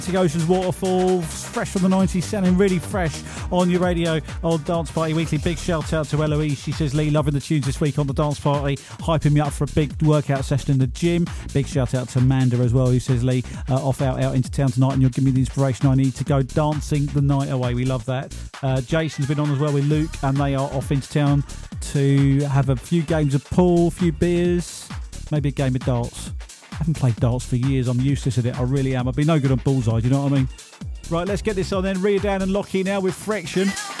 Ocean's Waterfalls, fresh from the 90s, sounding really fresh on your radio on Dance Party Weekly. Big shout out to Eloise. She says, Lee, loving the tunes this week on the Dance Party, hyping me up for a big workout session in the gym. Big shout out to Amanda as well, who says, Lee, out into town tonight and you'll give me the inspiration I need to go dancing the night away. We love that. Jason's been on as well with Luke, and they are off into town to have a few games of pool, a few beers, maybe a game of darts. I haven't played darts for years. I'm useless at it. I really am. I'd be no good on bullseye. Do you know what I mean? Right, let's get this on then. Ria Down and Lockie now with Friction.